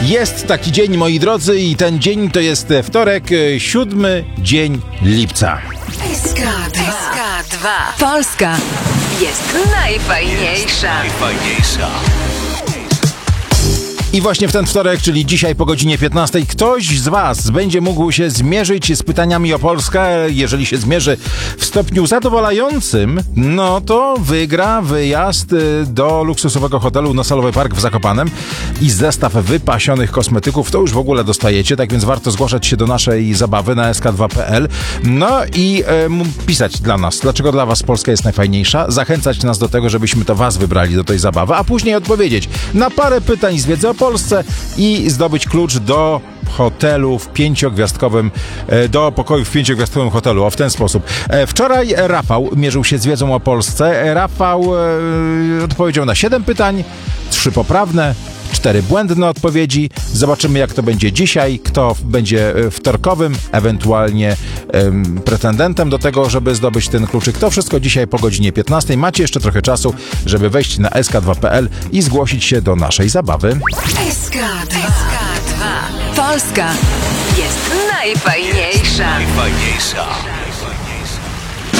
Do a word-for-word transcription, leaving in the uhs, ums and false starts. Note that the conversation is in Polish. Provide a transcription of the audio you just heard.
Jest taki dzień, moi drodzy, i ten dzień to jest wtorek, siódmy dzień lipca. S K dwa. Polska jest najfajniejsza. Najfajniejsza. I właśnie w ten wtorek, czyli dzisiaj po godzinie piętnastej, ktoś z Was będzie mógł się zmierzyć z pytaniami o Polskę. Jeżeli się zmierzy w stopniu zadowalającym, no to wygra wyjazd do luksusowego hotelu Nosalowy Park w Zakopanem i zestaw wypasionych kosmetyków. To już w ogóle dostajecie, tak więc warto zgłaszać się do naszej zabawy na S K dwa kropka P L. No i e, pisać dla nas, dlaczego dla Was Polska jest najfajniejsza, zachęcać nas do tego, żebyśmy to Was wybrali do tej zabawy, a później odpowiedzieć na parę pytań z wiedzy o Polsce i zdobyć klucz do hotelu w pięciogwiazdkowym, do pokoju w pięciogwiazdkowym hotelu. O, w ten sposób. Wczoraj Rafał mierzył się z wiedzą o Polsce. Rafał e, odpowiedział na siedem pytań, trzy poprawne, cztery błędne odpowiedzi. Zobaczymy, jak to będzie dzisiaj, kto będzie wtorkowym, ewentualnie em, pretendentem do tego, żeby zdobyć ten kluczyk. To wszystko dzisiaj po godzinie piętnastej. Macie jeszcze trochę czasu, żeby wejść na S K dwa kropka P L i zgłosić się do naszej zabawy. S K dwa. Polska jest najfajniejsza. Najfajniejsza.